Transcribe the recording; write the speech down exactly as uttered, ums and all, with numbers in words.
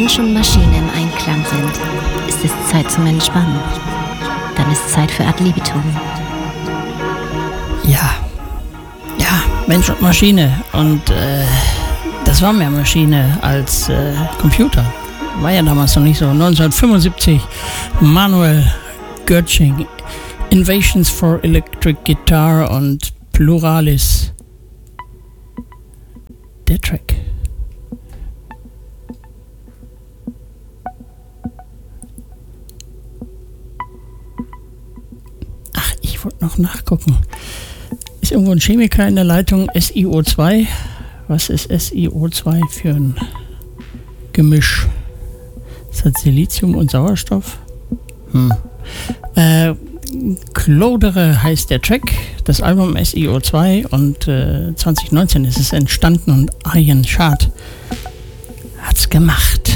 Mensch und Maschine im Einklang sind, ist es Zeit zum Entspannen. Dann ist Zeit für Ad libitum. Ja, ja, Mensch und Maschine. Und äh, das war mehr Maschine als äh, Computer. War ja damals noch nicht so. neunzehnhundertfünfundsiebzig, Manuel Göttsching, Innovations for Electric Guitar und Pluralis. Der Track. Ach, ich wollte noch nachgucken. Ist irgendwo ein Chemiker in der Leitung? S i O zwei. Was ist S i O zwei für ein Gemisch? Ist das Silizium und Sauerstoff? Hm. Äh, Clodere heißt der Track, das Album S i O zwei, und äh, zwanzig neunzehn ist es entstanden und Arjen Schaad hat's gemacht.